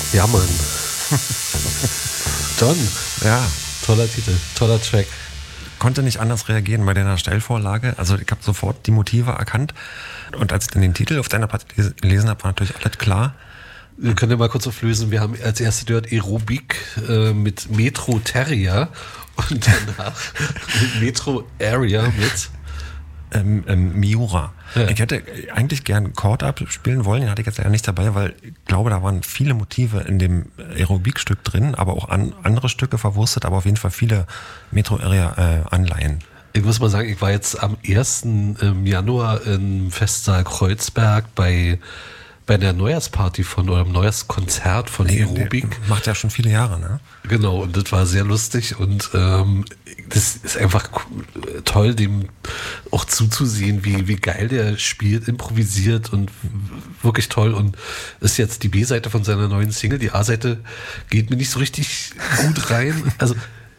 Ja, Mann. John. Ja. Toller Titel, toller Track. Konnte nicht anders reagieren bei deiner Steilvorlage. Also ich habe sofort die Motive erkannt. Und als ich dann den Titel auf deiner Platte gelesen habe, war natürlich alles klar. Wir können ja mal kurz auflösen. Wir haben als erstes gehört Aerobic mit Metro Terrier und danach Metro Area mit Miura. Ja. Ich hätte eigentlich gern Chord abspielen wollen, den hatte ich jetzt leider nicht dabei, weil ich glaube, da waren viele Motive in dem Aerobik-Stück drin, aber auch andere Stücke verwurstet, aber auf jeden Fall viele Metro-Area-Anleihen. Ich muss mal sagen, ich war jetzt am 1. Januar im Festsaal Kreuzberg bei der Neujahrsparty oder dem Neujahrskonzert von Aerobik. Macht ja schon viele Jahre, ne? Genau, und das war sehr lustig und das ist einfach toll, dem auch zuzusehen, wie geil der spielt, improvisiert und wirklich toll und ist jetzt die B-Seite von seiner neuen Single. Die A-Seite geht mir nicht so richtig gut rein. Also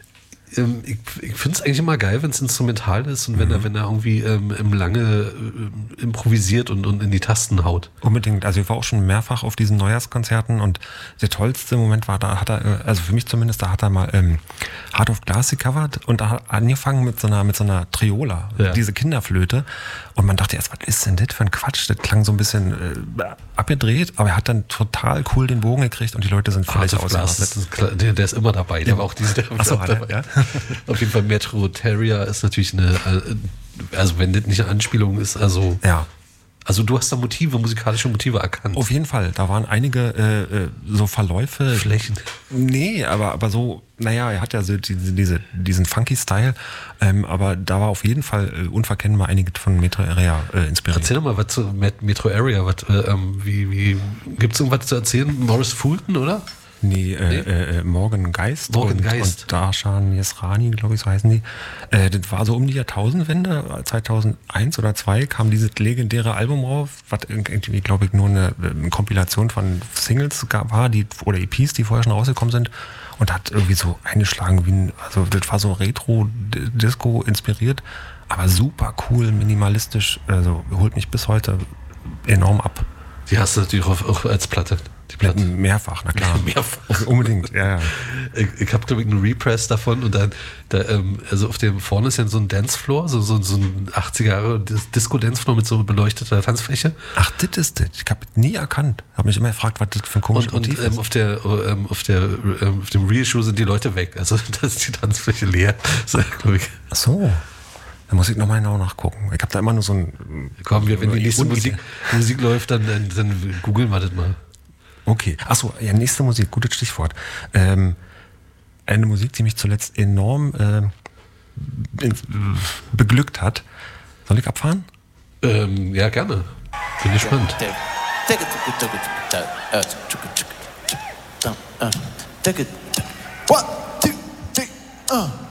ich finde es eigentlich immer geil, wenn es instrumental ist und wenn er irgendwie im Lange improvisiert und in die Tasten haut. Unbedingt. Also ich war auch schon mehrfach auf diesen Neujahrskonzerten und der tollste Moment war, da hat er, also für mich zumindest, da hat er mal Heart of Glass gecovert und da hat angefangen mit so einer Triola, Ja. diese Kinderflöte. Und man dachte erst, was ist denn das für ein Quatsch? Das klang so ein bisschen abgedreht, aber er hat dann total cool den Bogen gekriegt und die Leute sind völlig Heart of Glass, ausgerastet. der ist immer dabei. Der war auch diese. Achso, war der, ja? Auf jeden Fall Metro Terrier ist natürlich eine, also wenn das nicht eine Anspielung ist, also Ja. Also du hast da musikalische Motive erkannt. Auf jeden Fall, da waren einige so Verläufe. Flächen. Nee, aber so, naja, er hat ja so diesen funky Style, aber da war auf jeden Fall unverkennbar einige von Metro Area inspiriert. Erzähl doch mal was zu Metro Area. Wie gibt's irgendwas zu erzählen? Morris Fulton, oder? Nee, Morgan Geist. Morgan Geist. Und Darshan Yesrani, glaube ich, so heißen die. Das war so um die Jahrtausendwende, 2001 oder 2002 kam dieses legendäre Album raus, was irgendwie, glaube ich, nur eine Kompilation von Singles war, oder EPs, die vorher schon rausgekommen sind. Und hat irgendwie so eingeschlagen also das war so Retro-Disco inspiriert, aber super cool, minimalistisch, also holt mich bis heute enorm ab. Die hast du natürlich auch als Platte. Die Platten. Mehrfach, na klar. Mehrfach. Unbedingt, ja. Ich habe, glaube ich, einen Repress davon und dann, also auf dem vorne ist ja so ein Dancefloor, so ein 80er Jahre Disco-Dancefloor mit so beleucteter Tanzfläche. Ach, das ist das. Ich habe nie erkannt. Habe mich immer gefragt, was das für ein komisches Motiv ist. Auf dem Reissue sind die Leute weg. Also da ist die Tanzfläche leer. So, glaube ich. Ach so. Da muss ich nochmal genau nachgucken. Ich habe da immer nur so ein... Komm, wenn die nächste Musik läuft, dann googeln wir das mal. Okay. Achso, ja, nächste Musik, gutes Stichwort. Eine Musik, die mich zuletzt enorm beglückt hat. Soll ich abfahren? Ja, gerne. Bin gespannt. One, two, three,